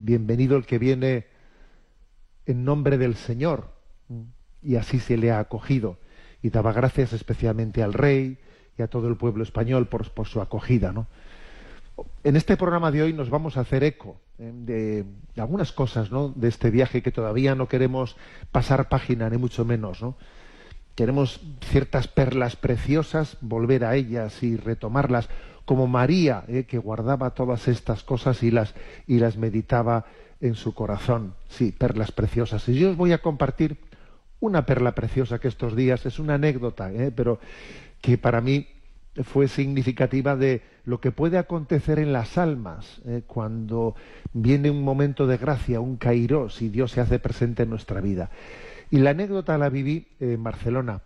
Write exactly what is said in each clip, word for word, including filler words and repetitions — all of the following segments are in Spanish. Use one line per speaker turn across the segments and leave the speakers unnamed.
bienvenido el que viene en nombre del Señor, y así se le ha acogido, y daba gracias especialmente al rey y a todo el pueblo español por, por su acogida, ¿no? En este programa de hoy nos vamos a hacer eco eh, de, de algunas cosas, ¿no?, de este viaje, que todavía no queremos pasar página, ni mucho menos, ¿no? Queremos ciertas perlas preciosas, volver a ellas y retomarlas, como María, eh, que guardaba todas estas cosas y las, y las meditaba en su corazón. Sí, perlas preciosas. Y yo os voy a compartir una perla preciosa que estos días, es una anécdota, eh, pero que para mí fue significativa de lo que puede acontecer en las almas eh, cuando viene un momento de gracia, un kairós, y Dios se hace presente en nuestra vida. Y la anécdota la viví en Barcelona,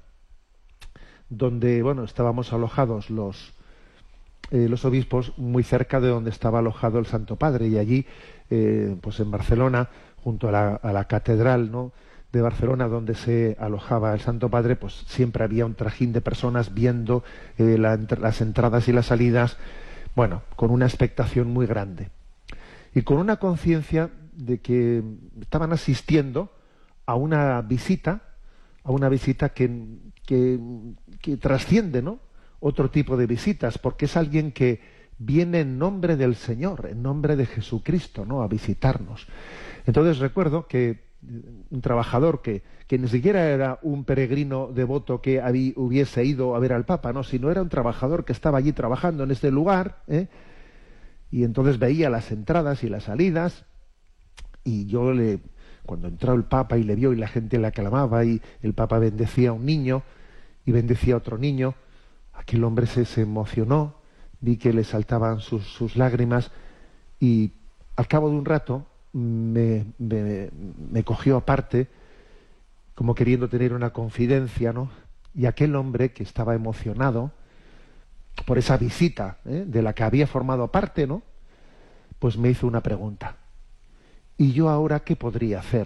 donde, bueno, estábamos alojados los, eh, los obispos muy cerca de donde estaba alojado el Santo Padre, y allí, eh, pues en Barcelona, junto a la, a la catedral, ¿no?, de Barcelona, donde se alojaba el Santo Padre, pues siempre había un trajín de personas viendo eh, la, las entradas y las salidas, bueno, con una expectación muy grande. Y con una conciencia de que estaban asistiendo a una visita, a una visita que, que, que trasciende, ¿no?, otro tipo de visitas, porque es alguien que viene en nombre del Señor, en nombre de Jesucristo, ¿no?, a visitarnos. Entonces recuerdo que un trabajador que, que ni siquiera era un peregrino devoto que había, hubiese ido a ver al Papa, no, sino era un trabajador que estaba allí trabajando en este lugar, ¿eh? Y entonces veía las entradas y las salidas, y yo le, cuando entró el Papa y le vio y la gente le aclamaba y el Papa bendecía a un niño y bendecía a otro niño, aquel hombre se, se emocionó, vi que le saltaban sus, sus lágrimas, y al cabo de un rato Me, me, me cogió aparte, como queriendo tener una confidencia, ¿no? Y aquel hombre, que estaba emocionado por esa visita, ¿eh?, de la que había formado parte, ¿no?, pues me hizo una pregunta. ¿Y yo ahora qué podría hacer?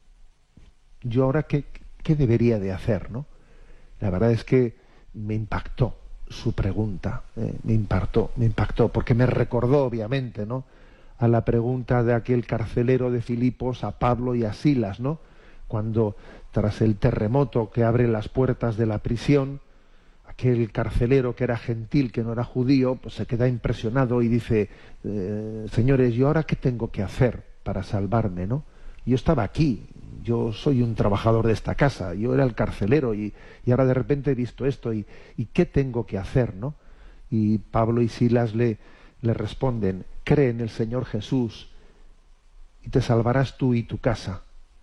¿Yo ahora qué, qué debería de hacer, no? La verdad es que me impactó su pregunta, ¿eh? me impactó, me impactó, porque me recordó, obviamente, ¿no?, a la pregunta de aquel carcelero de Filipos a Pablo y a Silas, ¿no?, cuando tras el terremoto que abre las puertas de la prisión, aquel carcelero que era gentil, que no era judío, pues se queda impresionado y dice, eh, señores, ¿yo ahora qué tengo que hacer para salvarme, no? Yo estaba aquí, yo soy un trabajador de esta casa, yo era el carcelero, y, y ahora de repente he visto esto, y, y ¿qué tengo que hacer, no? Y Pablo y Silas le, le responden, cree en el Señor Jesús y te salvarás tú y tu casa.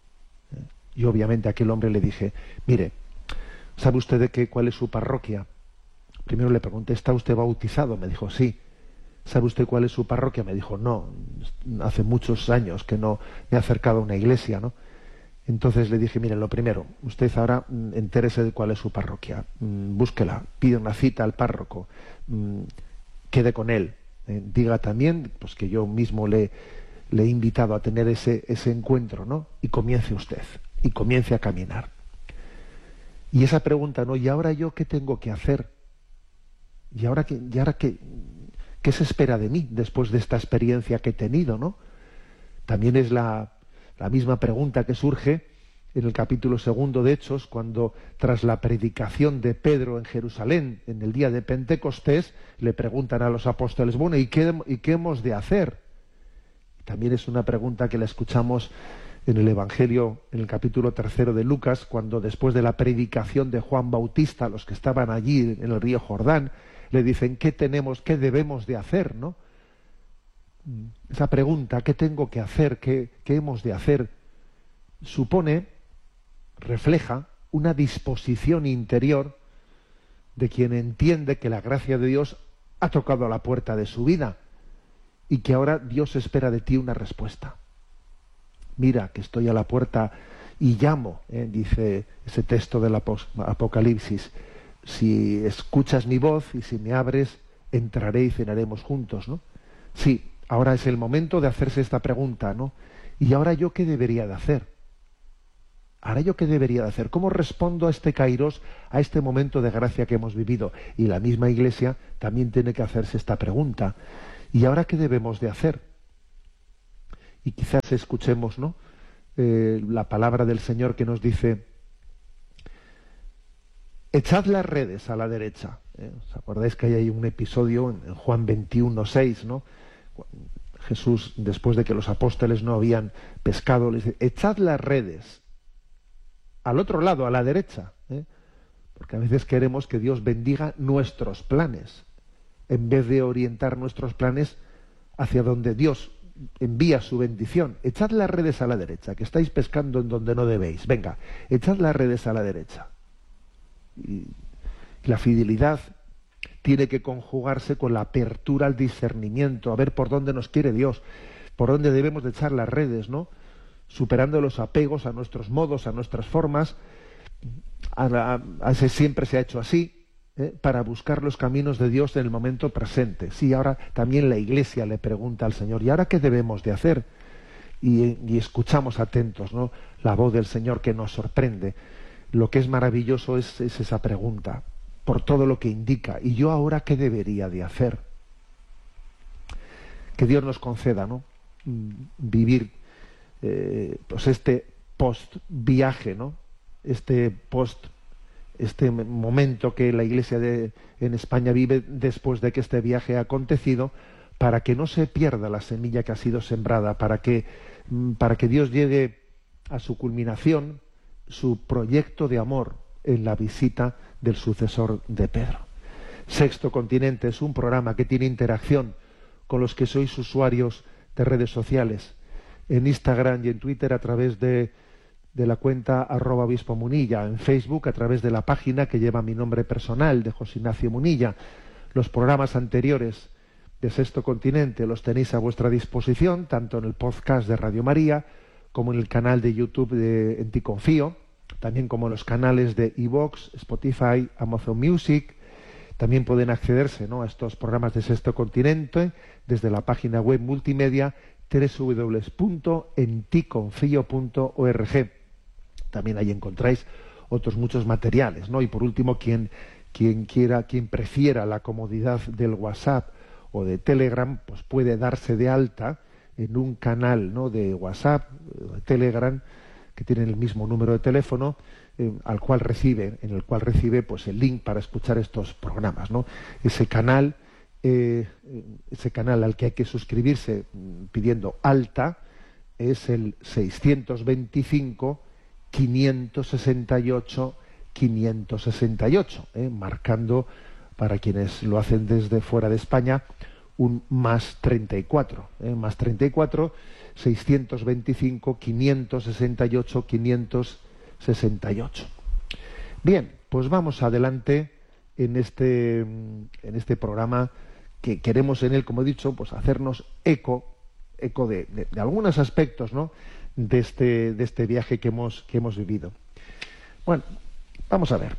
Y obviamente a aquel hombre le dije, mire, ¿sabe usted de qué, cuál es su parroquia? Primero le pregunté, ¿está usted bautizado? Me dijo, sí. ¿Sabe usted cuál es su parroquia? Me dijo, no, hace muchos años que no me he acercado a una iglesia, ¿no? Entonces le dije, mire, lo primero, usted ahora mm, entérese de cuál es su parroquia, mm, búsquela, pide una cita al párroco, mm, quede con él. Eh, diga también pues que yo mismo le, le he invitado a tener ese, ese encuentro, ¿no? Y comience usted, y comience a caminar. Y esa pregunta, ¿no? ¿Y ahora yo qué tengo que hacer? ¿Y ahora qué, y ahora qué, qué se espera de mí después de esta experiencia que he tenido, ¿no? También es la, la misma pregunta que surge en el capítulo segundo de Hechos, cuando tras la predicación de Pedro en Jerusalén, en el día de Pentecostés, le preguntan a los apóstoles, bueno, ¿y qué, y qué hemos de hacer? También es una pregunta que la escuchamos en el Evangelio, en el capítulo tercero de Lucas, cuando después de la predicación de Juan Bautista, los que estaban allí en el río Jordán, le dicen, ¿qué tenemos, qué debemos de hacer, no? Esa pregunta, ¿qué tengo que hacer, qué, qué hemos de hacer?, supone, refleja una disposición interior de quien entiende que la gracia de Dios ha tocado a la puerta de su vida y que ahora Dios espera de ti una respuesta. Mira que estoy a la puerta y llamo, ¿eh? dice ese texto del Apocalipsis. Si escuchas mi voz y si me abres, entraré y cenaremos juntos, ¿no? Sí, ahora es el momento de hacerse esta pregunta, ¿no? ¿Y ahora yo qué debería de hacer? ¿Ahora yo qué debería de hacer? ¿Cómo respondo a este kairos, a este momento de gracia que hemos vivido? Y la misma Iglesia también tiene que hacerse esta pregunta. ¿Y ahora qué debemos de hacer? y quizás escuchemos, ¿no?, eh, la palabra del Señor que nos dice: echad las redes a la derecha. ¿Eh? ¿Os acordáis que hay un episodio en Juan veintiuno seis, ¿no? Jesús, después de que los apóstoles no habían pescado, les dice: echad las redes al otro lado, a la derecha, ¿eh? Porque a veces queremos que Dios bendiga nuestros planes, en vez de orientar nuestros planes hacia donde Dios envía su bendición. Echad las redes a la derecha, que estáis pescando en donde no debéis. Venga, echad las redes a la derecha. Y la fidelidad tiene que conjugarse con la apertura al discernimiento, a ver por dónde nos quiere Dios, por dónde debemos de echar las redes, ¿no? Superando los apegos a nuestros modos, a nuestras formas. A, a, a ese siempre se ha hecho así, ¿eh? Para buscar los caminos de Dios en el momento presente. Sí, ahora también la Iglesia le pregunta al Señor: ¿y ahora qué debemos de hacer? Y, y escuchamos atentos, ¿no?, la voz del Señor, que nos sorprende. Lo que es maravilloso es, es esa pregunta, por todo lo que indica. ¿Y yo ahora qué debería de hacer? Que Dios nos conceda, ¿no?, vivir eh, pues este post viaje, ¿no?, este post, este momento que la Iglesia de, en España vive después de que este viaje ha acontecido, para que no se pierda la semilla que ha sido sembrada, para que, para que Dios llegue a su culminación su proyecto de amor en la visita del sucesor de Pedro. Sexto Continente es un programa que tiene interacción con los que sois usuarios de redes sociales, en Instagram y en Twitter a través de, de la cuenta arroba obispo Munilla, en Facebook a través de la página que lleva mi nombre personal, de José Ignacio Munilla. Los programas anteriores de Sexto Continente los tenéis a vuestra disposición, tanto en el podcast de Radio María, como en el canal de YouTube de En Ti Confío, también como en los canales de iVoox, Spotify, Amazon Music. También pueden accederse, ¿no?, a estos programas de Sexto Continente desde la página web multimedia doble u doble u doble u punto en ti confío punto org. También ahí encontráis otros muchos materiales, ¿no? Y por último, quien, quien quiera, quien prefiera la comodidad del WhatsApp o de Telegram, pues puede darse de alta en un canal, ¿no?, de WhatsApp, de Telegram, que tienen el mismo número de teléfono, eh, al cual recibe, en el cual recibe pues el link para escuchar estos programas, ¿no? Ese canal, eh, ese canal al que hay que suscribirse pidiendo alta, es el seiscientos veinticinco, quinientos sesenta y ocho, quinientos sesenta y ocho, ¿eh? Marcando, para quienes lo hacen desde fuera de España, un más treinta y cuatro, ¿eh? más treinta y cuatro, seiscientos veinticinco, quinientos sesenta y ocho, quinientos sesenta y ocho. Bien, pues vamos adelante en este, en este programa, que queremos en él, como he dicho, pues hacernos eco, eco de, de, de algunos aspectos, ¿no?, de este, de este viaje que hemos, que hemos vivido. Bueno, vamos a ver.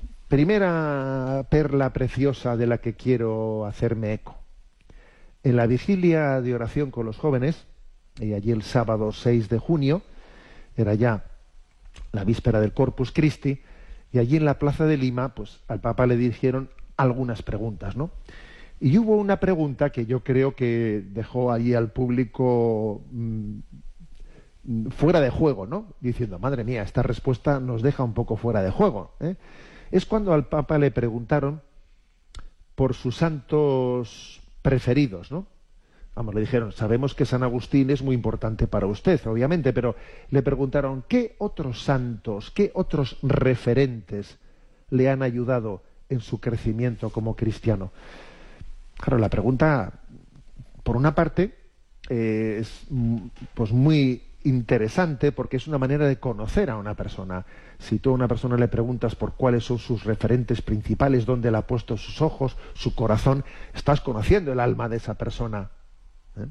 Primera perla preciosa de la que quiero hacerme eco. En la vigilia de oración con los jóvenes, y allí el sábado seis de junio, era ya la víspera del Corpus Christi, y allí en la plaza de Lima, pues al Papa le dirigieron algunas preguntas, ¿no? Y hubo una pregunta que yo creo que dejó ahí al público mmm, fuera de juego, ¿no? Diciendo: madre mía, esta respuesta nos deja un poco fuera de juego, ¿eh? Es cuando al Papa le preguntaron por sus santos preferidos, ¿no? Vamos, le dijeron: sabemos que San Agustín es muy importante para usted, obviamente, pero le preguntaron: ¿qué otros santos, qué otros referentes le han ayudado en su crecimiento como cristiano? Claro, la pregunta, por una parte, eh, es pues muy interesante, porque es una manera de conocer a una persona. Si tú a una persona le preguntas por cuáles son sus referentes principales, dónde le ha puesto sus ojos, su corazón, estás conociendo el alma de esa persona. ¿Eh?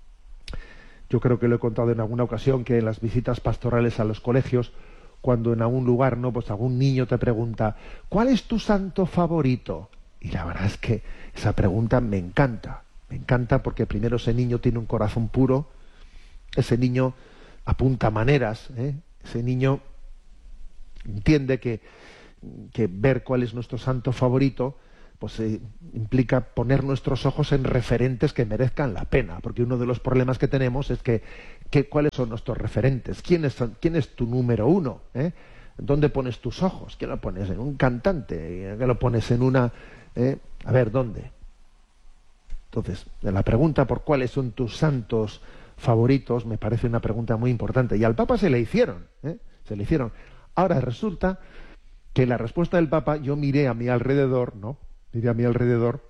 Yo creo que lo he contado en alguna ocasión, que en las visitas pastorales a los colegios, cuando en algún lugar, no, pues algún niño te pregunta: ¿cuál es tu santo favorito? Y la verdad es que esa pregunta me encanta, me encanta porque primero ese niño tiene un corazón puro, ese niño apunta maneras, ¿eh? Ese niño entiende que, que ver cuál es nuestro santo favorito, pues eh, implica poner nuestros ojos en referentes que merezcan la pena, porque uno de los problemas que tenemos es que, que ¿cuáles son nuestros referentes? ¿Quién es, quién es tu número uno? ¿Eh? ¿Dónde pones tus ojos? ¿Qué lo pones? ¿En un cantante? ¿Qué lo pones en una...? ¿Eh? A ver, ¿dónde? Entonces, la pregunta por cuáles son tus santos favoritos me parece una pregunta muy importante. Y al Papa se le hicieron, ¿eh? Se le hicieron. Ahora resulta que la respuesta del Papa, yo miré a mi alrededor, ¿no? Miré a mi alrededor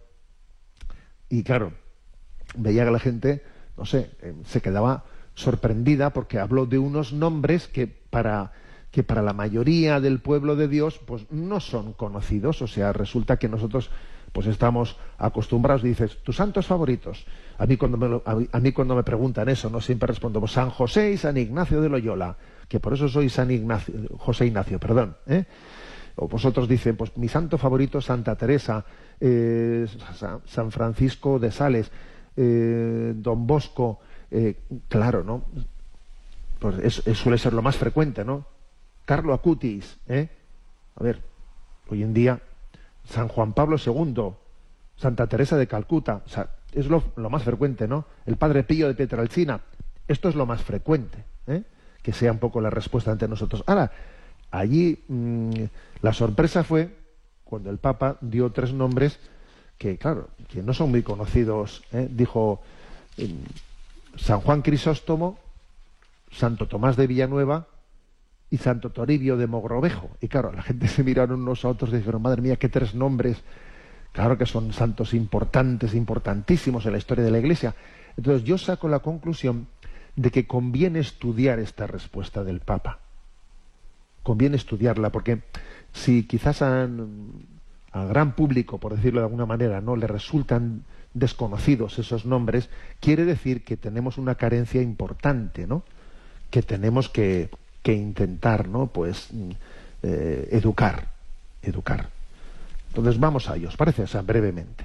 y claro, veía que la gente, no sé, eh, se quedaba sorprendida porque habló de unos nombres que para, que para la mayoría del pueblo de Dios pues no son conocidos. O sea, resulta que nosotros pues estamos acostumbrados, y dices, tus santos favoritos. A mí cuando me, lo, a mí, a mí cuando me preguntan eso, no siempre respondo, pues San José y San Ignacio de Loyola, que por eso soy San Ignacio, José Ignacio, perdón, ¿eh? O vosotros dicen, pues mi santo favorito es Santa Teresa, eh, San Francisco de Sales, eh, Don Bosco, eh, claro, ¿no? Pues es, es, suele ser lo más frecuente, ¿no? Carlo Acutis, ¿eh? A ver, hoy en día, San Juan Pablo segundo, Santa Teresa de Calcuta, o sea, es lo, lo más frecuente, ¿no? El Padre Pío de Pietrelcina, esto es lo más frecuente, ¿eh? Que sea un poco la respuesta ante nosotros. Ahora, allí mmm, la sorpresa fue cuando el Papa dio tres nombres que, claro, que no son muy conocidos, ¿eh? Dijo eh, San Juan Crisóstomo, Santo Tomás de Villanueva y Santo Toribio de Mogrovejo. Y claro, la gente se miraron unos a otros y dijeron, madre mía, qué tres nombres. Claro que son santos importantes, importantísimos en la historia de la Iglesia. Entonces yo saco la conclusión de que conviene estudiar esta respuesta del Papa. Conviene estudiarla, porque si quizás al gran público, por decirlo de alguna manera, no le resultan desconocidos esos nombres, quiere decir que tenemos una carencia importante, ¿no? Que tenemos que, que intentar, ¿no? Pues eh, educar, educar. Entonces vamos a ellos, parece, o sea, brevemente.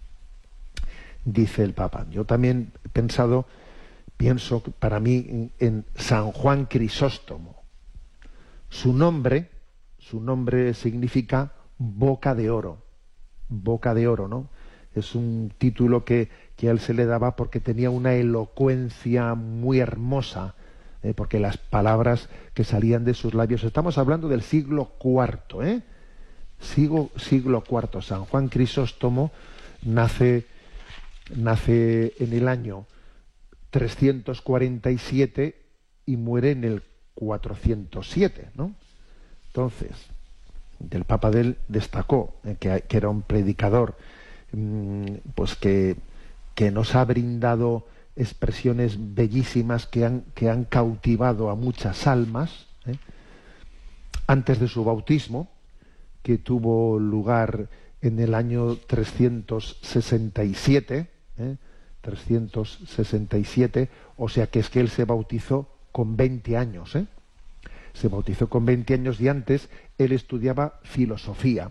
Dice el Papa, yo también he pensado, pienso para mí en San Juan Crisóstomo. Su nombre, su nombre significa boca de oro, boca de oro, ¿no? Es un título que, que a él se le daba porque tenía una elocuencia muy hermosa, eh, porque las palabras que salían de sus labios, estamos hablando del siglo cuarto, ¿eh? Siglo, siglo cuarto, San Juan Crisóstomo nace, nace en el año trescientos cuarenta y siete y muere en el cuatrocientos siete, ¿no? Entonces, el Papa de él destacó eh, que, que era un predicador mmm, pues que, que nos ha brindado expresiones bellísimas que han, que han cautivado a muchas almas, ¿eh? Antes de su bautismo, que tuvo lugar en el año trescientos sesenta y siete, ¿eh? trescientos sesenta y siete, o sea que es que él se bautizó con veinte años, ¿eh? Se bautizó con veinte años y antes él estudiaba filosofía.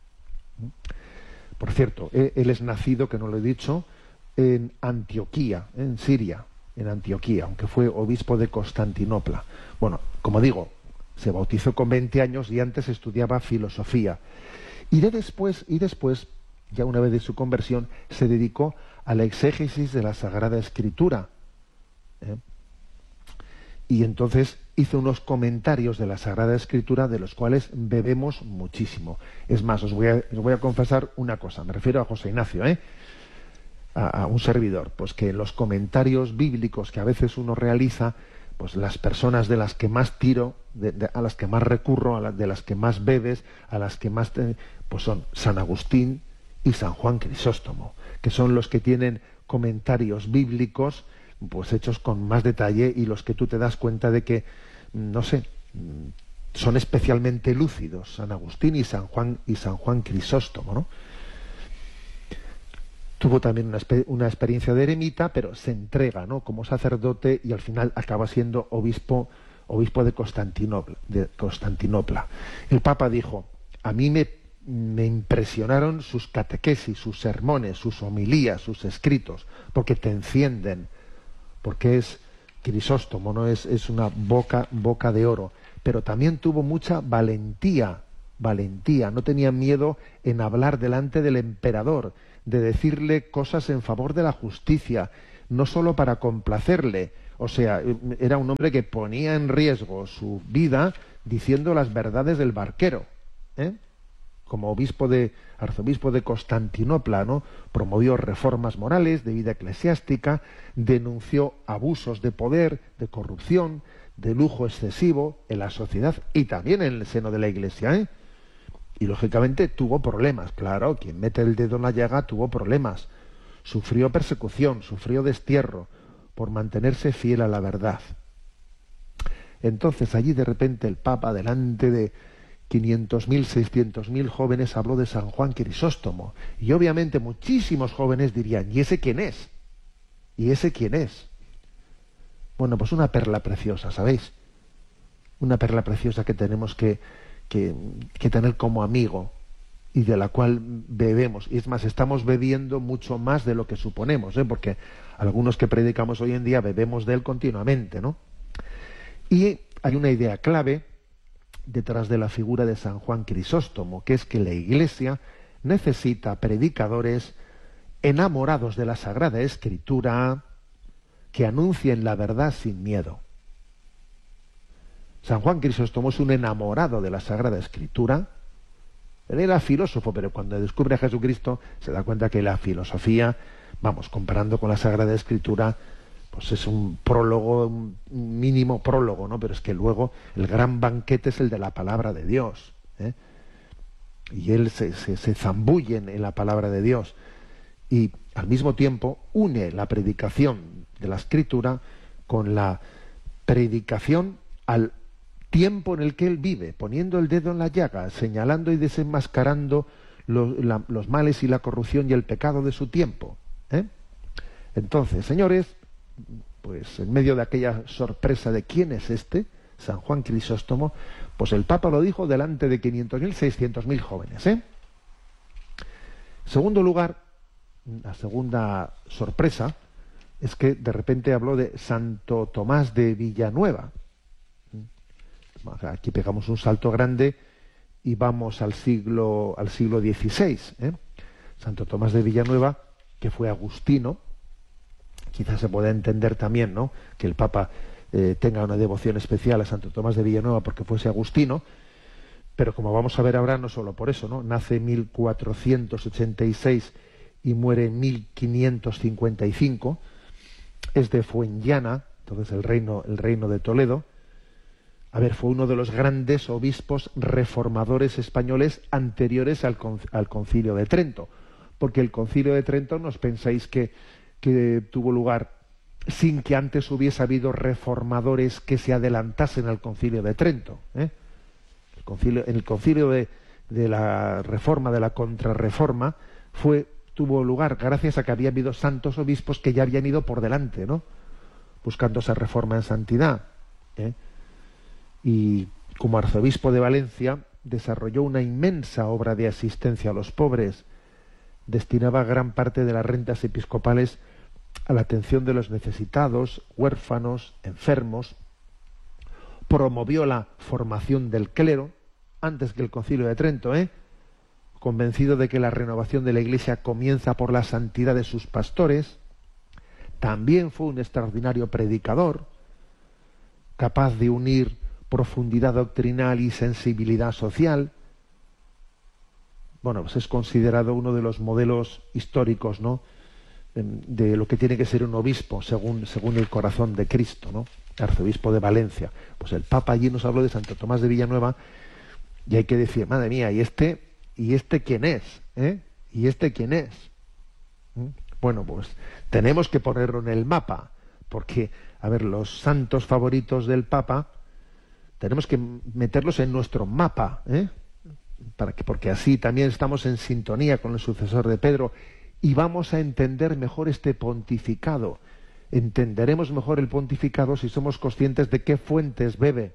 Por cierto, él es nacido, que no lo he dicho, en Antioquía, en Siria, en Antioquía, aunque fue obispo de Constantinopla. Bueno, como digo, se bautizó con veinte años y antes estudiaba filosofía. Y de después, y después, ya una vez de su conversión, se dedicó a la exégesis de la Sagrada Escritura. ¿Eh? Y entonces hizo unos comentarios de la Sagrada Escritura de los cuales bebemos muchísimo. Es más, os voy a, os voy a confesar una cosa, me refiero a José Ignacio, ¿eh? a, a un servidor, pues que los comentarios bíblicos que a veces uno realiza, pues las personas de las que más tiro, de, de, a las que más recurro, a la, de las que más bebes, a las que más... Te, pues son San Agustín y San Juan Crisóstomo, que son los que tienen comentarios bíblicos pues hechos con más detalle y los que tú te das cuenta de que, no sé, son especialmente lúcidos, San Agustín y San Juan y San Juan Crisóstomo, ¿no? Tuvo también una, una experiencia de eremita, pero se entrega, ¿no?, como sacerdote y al final acaba siendo obispo, obispo de Constantinopla, de Constantinopla. El Papa dijo, a mí me, me impresionaron sus catequesis, sus sermones, sus homilías, sus escritos, porque te encienden, porque es Crisóstomo, ¿no? Es, es una boca, boca de oro, pero también tuvo mucha valentía valentía, no tenían miedo en hablar delante del emperador, de decirle cosas en favor de la justicia, no solo para complacerle. O sea, era un hombre que ponía en riesgo su vida diciendo las verdades del barquero, ¿eh? Como obispo de, arzobispo de Constantinopla, ¿no? Promovió reformas morales de vida eclesiástica, denunció abusos de poder, de corrupción, de lujo excesivo en la sociedad y también en el seno de la Iglesia, ¿eh? Y lógicamente tuvo problemas, claro, quien mete el dedo en la llaga tuvo problemas, sufrió persecución, sufrió destierro por mantenerse fiel a la verdad. Entonces allí de repente el Papa, delante de quinientos mil, seiscientos mil jóvenes, habló de San Juan Crisóstomo. Y obviamente muchísimos jóvenes dirían, ¿y ese quién es? ¿Y ese quién es? Bueno, pues una perla preciosa, ¿sabéis? Una perla preciosa que tenemos que, que, que tener como amigo y de la cual bebemos. Y es más, estamos bebiendo mucho más de lo que suponemos, ¿eh? Porque algunos que predicamos hoy en día bebemos de él continuamente, ¿no? Y hay una idea clave detrás de la figura de San Juan Crisóstomo, que es que la Iglesia necesita predicadores enamorados de la Sagrada Escritura que anuncien la verdad sin miedo. San Juan Crisóstomo es un enamorado de la Sagrada Escritura. Él era filósofo, pero cuando descubre a Jesucristo se da cuenta que la filosofía, vamos, comparando con la Sagrada Escritura, pues es un prólogo, un mínimo prólogo, ¿no? Pero es que luego el gran banquete es el de la palabra de Dios, ¿eh? Y él se, se, se zambulle en, en la palabra de Dios y al mismo tiempo une la predicación de la Escritura con la predicación al tiempo en el que él vive, poniendo el dedo en la llaga, señalando y desenmascarando los, la, los males y la corrupción y el pecado de su tiempo, ¿eh? Entonces, señores, pues en medio de aquella sorpresa de quién es este, San Juan Crisóstomo, pues el Papa lo dijo delante de quinientos mil, seiscientos mil jóvenes, ¿eh? Segundo lugar, la segunda sorpresa es que de repente habló de Santo Tomás de Villanueva. Aquí pegamos un salto grande y vamos al siglo al siglo dieciséis, ¿eh? Santo Tomás de Villanueva, que fue agustino. Quizás se pueda entender también, ¿no?, que el Papa eh, tenga una devoción especial a Santo Tomás de Villanueva porque fuese agustino, pero como vamos a ver ahora, no solo por eso, ¿no? Nace en mil cuatrocientos ochenta y seis y muere en mil quinientos cincuenta y cinco, es de Fuenllana, entonces el reino, el reino de Toledo. A ver, fue uno de los grandes obispos reformadores españoles anteriores al, al Concilio de Trento, porque el Concilio de Trento, no os pensáis que que tuvo lugar sin que antes hubiese habido reformadores que se adelantasen al Concilio de Trento, ¿eh? El concilio, en el Concilio de, de la Reforma, de la Contrarreforma, fue, tuvo lugar gracias a que había habido santos obispos que ya habían ido por delante, ¿no?, buscando esa reforma en santidad, ¿eh? Y como arzobispo de Valencia desarrolló una inmensa obra de asistencia a los pobres. Destinaba gran parte de las rentas episcopales a la atención de los necesitados, huérfanos, enfermos. Promovió la formación del clero antes que el Concilio de Trento, ¿eh? Convencido de que la renovación de la Iglesia comienza por la santidad de sus pastores. También fue un extraordinario predicador, capaz de unir profundidad doctrinal y sensibilidad social. Bueno, pues es considerado uno de los modelos históricos, ¿no?, de lo que tiene que ser un obispo según, según el corazón de Cristo, ¿no? Arzobispo de Valencia. Pues el Papa allí nos habló de Santo Tomás de Villanueva y hay que decir, madre mía, ¿y este, y este quién es? ¿Eh? ¿Y este quién es? ¿Mm? Bueno, pues tenemos que ponerlo en el mapa, porque, a ver, los santos favoritos del Papa tenemos que meterlos en nuestro mapa, ¿eh? Para que, porque así también estamos en sintonía con el sucesor de Pedro y vamos a entender mejor este pontificado. Entenderemos mejor el pontificado si somos conscientes de qué fuentes bebe.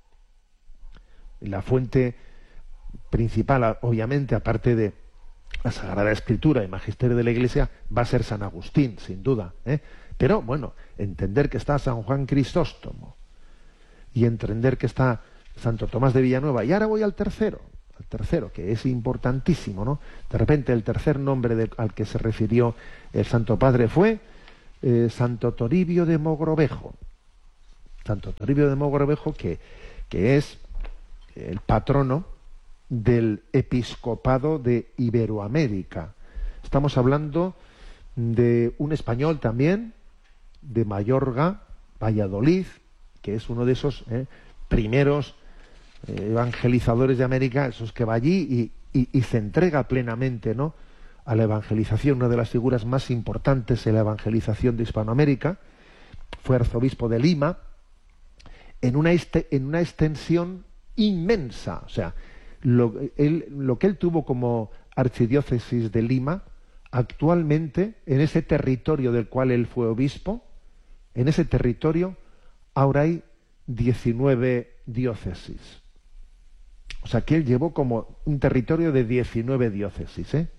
Y la fuente principal, obviamente, aparte de la Sagrada Escritura y Magisterio de la Iglesia, va a ser San Agustín, sin duda, ¿eh? Pero, bueno, entender que está San Juan Crisóstomo y entender que está Santo Tomás de Villanueva. Y ahora voy al tercero. al tercero, que es importantísimo, ¿no? De repente el tercer nombre de, al que se refirió el Santo Padre fue eh, Santo Toribio de Mogrovejo. Santo Toribio de Mogrovejo, que, que es el patrono del episcopado de Iberoamérica. Estamos hablando de un español también, de Mayorga, Valladolid, que es uno de esos eh, primeros eh, evangelizadores de América, esos que va allí y, y, y se entrega plenamente, ¿no?, a la evangelización, una de las figuras más importantes en la evangelización de Hispanoamérica. Fue arzobispo de Lima, en una, este, en una extensión inmensa. O sea, lo, él, lo que él tuvo como archidiócesis de Lima, actualmente, en ese territorio del cual él fue obispo, en ese territorio ahora hay diecinueve diócesis. O sea, que él llevó como un territorio de diecinueve diócesis, ¿eh?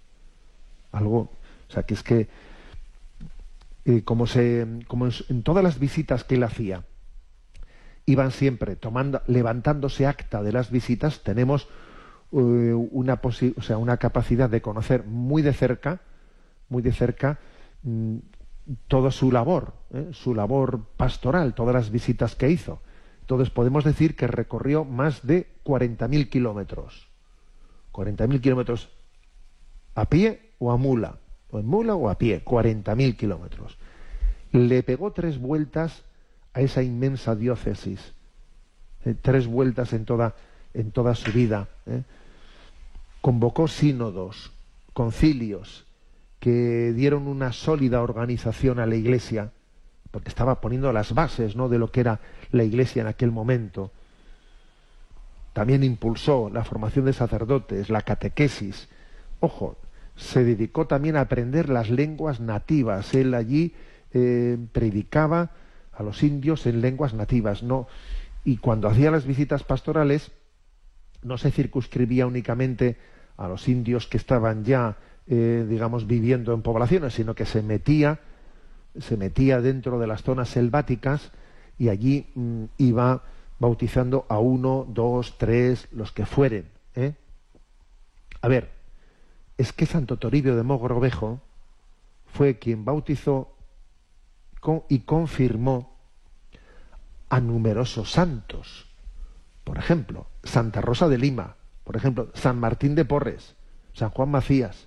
Algo, o sea, que es que eh, como se, como en, en todas las visitas que él hacía, iban siempre tomando, levantándose acta de las visitas, tenemos eh, una posi- o sea, una capacidad de conocer muy de cerca, muy de cerca, mmm, toda su labor, ¿eh? su labor pastoral, todas las visitas que hizo. Entonces podemos decir que recorrió más de cuarenta mil kilómetros. cuarenta mil kilómetros a pie o a mula, o en mula o a pie, cuarenta mil kilómetros. Le pegó tres vueltas a esa inmensa diócesis, eh, tres vueltas en toda, en toda su vida. ¿eh? Convocó sínodos, concilios, que dieron una sólida organización a la Iglesia, porque estaba poniendo las bases, ¿no?, de lo que era la Iglesia en aquel momento. También impulsó la formación de sacerdotes, la catequesis. Ojo, se dedicó también a aprender las lenguas nativas. Él allí eh, predicaba a los indios en lenguas nativas, ¿no? Y cuando hacía las visitas pastorales, no se circunscribía únicamente a los indios que estaban ya, eh, digamos, viviendo en poblaciones, sino que se metía, se metía dentro de las zonas selváticas y allí mm, iba bautizando a uno, dos, tres, los que fueren. ¿eh? A ver, es que Santo Toribio de Mogrovejo fue quien bautizó con, y confirmó a numerosos santos. Por ejemplo, Santa Rosa de Lima, por ejemplo, San Martín de Porres, San Juan Macías.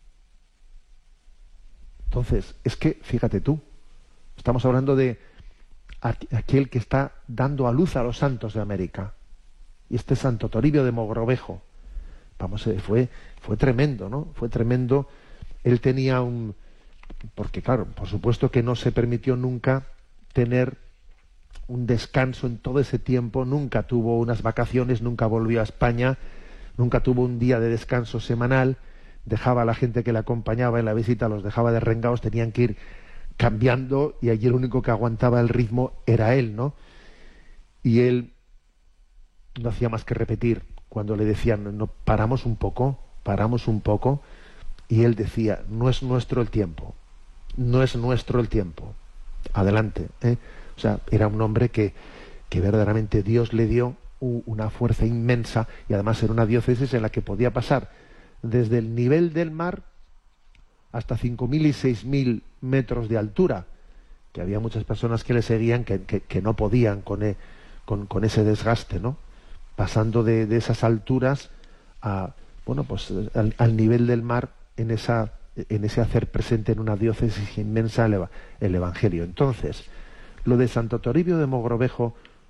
Entonces, es que, fíjate tú, estamos hablando de aquel que está dando a luz a los santos de América. Y este Santo Toribio de Mogrovejo, vamos, fue, fue tremendo, ¿no? Fue tremendo. Él tenía un... Porque, claro, por supuesto que no se permitió nunca tener un descanso en todo ese tiempo, nunca tuvo unas vacaciones, nunca volvió a España, nunca tuvo un día de descanso semanal, dejaba a la gente que le acompañaba en la visita, los dejaba derrengados, tenían que ir cambiando y allí el único que aguantaba el ritmo era él, ¿no? Y él no hacía más que repetir cuando le decían, no, paramos un poco, paramos un poco, y él decía, no es nuestro el tiempo, no es nuestro el tiempo, adelante, ¿eh? O sea, era un hombre que, que verdaderamente Dios le dio una fuerza inmensa, y además era una diócesis en la que podía pasar desde el nivel del mar hasta cinco mil y seis mil metros de altura, que había muchas personas que le seguían que, que, que no podían con, e, con, con ese desgaste, ¿no? Pasando de, de esas alturas a, bueno, pues al, al nivel del mar, en esa en ese hacer presente en una diócesis inmensa el, el Evangelio. Entonces, lo de Santo Toribio de Mogrovejo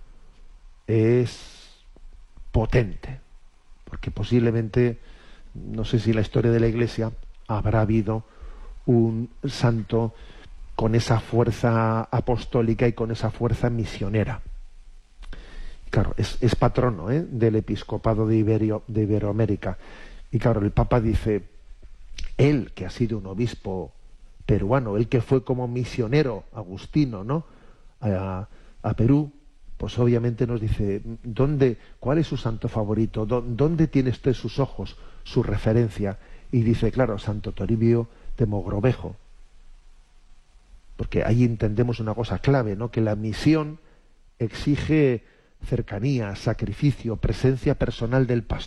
es potente, porque posiblemente, no sé si en la historia de la Iglesia habrá habido un santo con esa fuerza apostólica y con esa fuerza misionera. Claro, es, es patrono ¿eh? del episcopado de, Iberio, de Iberoamérica. Y claro, el Papa dice, él que ha sido un obispo peruano, él que fue como misionero agustino, ¿no?, a, a Perú, pues obviamente nos dice, ¿dónde, cuál es su santo favorito? ¿Dónde tiene usted sus ojos, su referencia? Y dice, claro, Santo Toribio de Mogrovejo. Porque ahí entendemos una cosa clave, ¿no?, que la misión exige cercanía, sacrificio, presencia personal del pastor.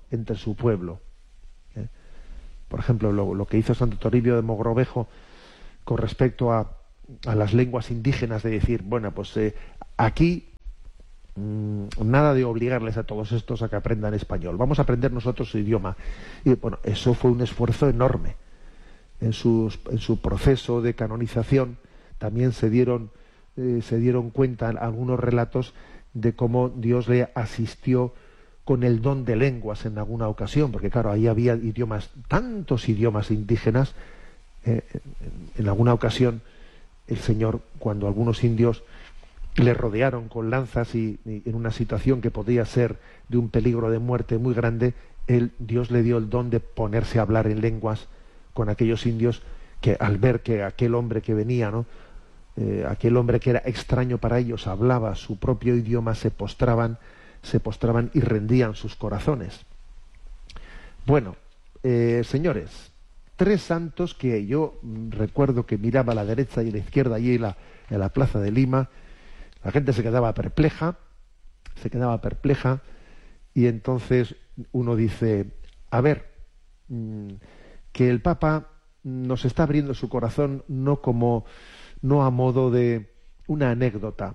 entre su pueblo. ¿eh? Por ejemplo, lo, lo que hizo Santo Toribio de Mogrovejo con respecto a, a las lenguas indígenas, de decir, bueno, pues eh, aquí mmm, nada de obligarles a todos estos a que aprendan español, vamos a aprender nosotros su idioma. Y bueno, eso fue un esfuerzo enorme. En, sus, en su proceso de canonización también se dieron, eh, se dieron cuenta en algunos relatos de cómo Dios le asistió con el don de lenguas en alguna ocasión, porque claro, ahí había idiomas, tantos idiomas indígenas. Eh, en, en alguna ocasión el Señor, cuando algunos indios le rodearon con lanzas y, y en una situación que podía ser de un peligro de muerte muy grande, él, Dios le dio el don de ponerse a hablar en lenguas con aquellos indios que al ver que aquel hombre que venía, ¿no? Eh, aquel hombre que era extraño para ellos hablaba su propio idioma, se postraban, se postraban y rendían sus corazones. Bueno, eh, señores, tres santos que yo recuerdo que miraba a la derecha y a la izquierda allí en la, en la plaza de Lima, la gente se quedaba perpleja, se quedaba perpleja, y entonces uno dice, a ver, mmm, que el Papa nos está abriendo su corazón no como, no a modo de una anécdota.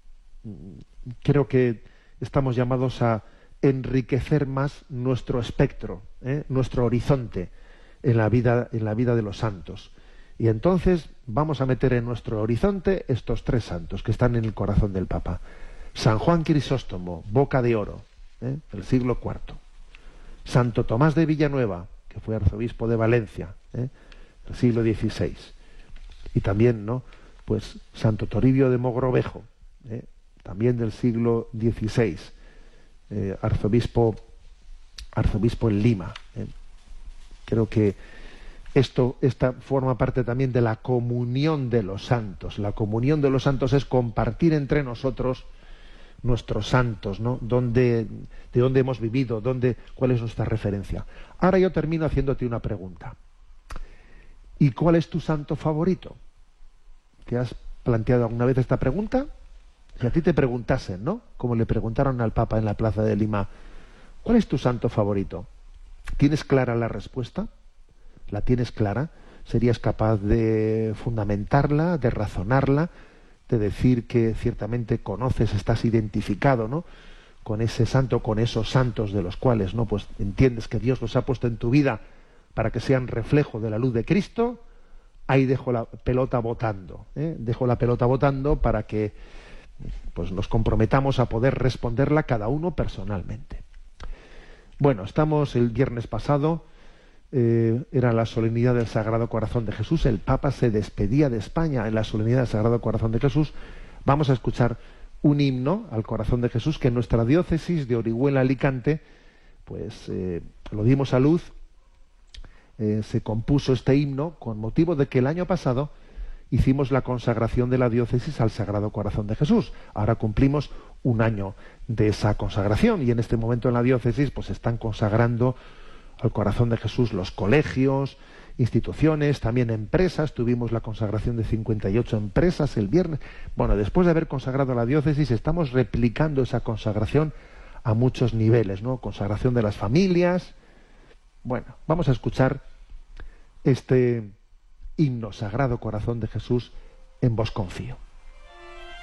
Creo que estamos llamados a enriquecer más nuestro espectro, ¿eh? nuestro horizonte en la vida, en la vida de los santos. Y entonces vamos a meter en nuestro horizonte estos tres santos que están en el corazón del Papa. San Juan Crisóstomo, boca de oro, ¿eh? del siglo cuarto. Santo Tomás de Villanueva, que fue arzobispo de Valencia, ¿eh? del siglo dieciséis. Y también, ¿no?, pues Santo Toribio de Mogrovejo, ¿eh? también del siglo dieciséis, eh, arzobispo, arzobispo en Lima. ¿eh? Creo que esto esta forma parte también de la comunión de los santos. La comunión de los santos es compartir entre nosotros nuestros santos, ¿no? Dónde, de dónde hemos vivido, dónde, cuál es nuestra referencia. Ahora yo termino haciéndote una pregunta. ¿Y cuál es tu santo favorito? ¿Te has planteado alguna vez esta pregunta? Si a ti te preguntasen, ¿no?, como le preguntaron al Papa en la plaza de Lima, ¿cuál es tu santo favorito? ¿Tienes clara la respuesta? ¿La tienes clara? ¿Serías capaz de fundamentarla, de razonarla, de decir que ciertamente conoces, estás identificado, ¿no?, con ese santo, con esos santos de los cuales, ¿no?, pues entiendes que Dios los ha puesto en tu vida para que sean reflejo de la luz de Cristo? Ahí dejo la pelota botando, ¿eh? dejo la pelota botando para que pues nos comprometamos a poder responderla cada uno personalmente. Bueno, estamos el viernes pasado, eh, era la solemnidad del Sagrado Corazón de Jesús, el Papa se despedía de España en la solemnidad del Sagrado Corazón de Jesús. Vamos a escuchar un himno al Corazón de Jesús que en nuestra diócesis de Orihuela, Alicante, pues eh, lo dimos a luz. Eh, se compuso este himno con motivo de que el año pasado hicimos la consagración de la diócesis al Sagrado Corazón de Jesús. Ahora cumplimos un año de esa consagración y en este momento en la diócesis pues están consagrando al Corazón de Jesús los colegios, instituciones, también empresas. Tuvimos la consagración de cincuenta y ocho empresas el viernes. Bueno, después de haber consagrado a la diócesis estamos replicando esa consagración a muchos niveles, ¿no? Consagración de las familias. Bueno, vamos a escuchar este himno, Sagrado Corazón de Jesús, en vos confío.